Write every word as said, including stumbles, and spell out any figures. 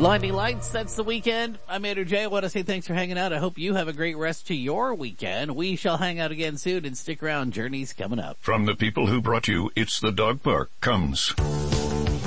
Blinding Lights, that's the weekend. I'm Andrew J. I want to say thanks for hanging out. I hope you have a great rest to your weekend. We shall hang out again soon, and stick around. Journey's coming up. From the people who brought you It's the Dog Park comes